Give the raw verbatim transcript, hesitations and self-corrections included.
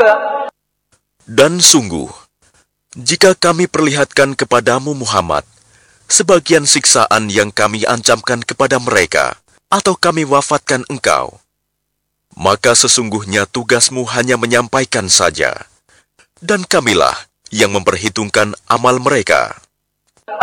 Dan sungguh, jika kami perlihatkan kepadamu Muhammad sebagian siksaan yang kami ancamkan kepada mereka, atau kami wafatkan engkau, maka sesungguhnya tugasmu hanya menyampaikan saja, dan kamilah yang memperhitungkan amal mereka.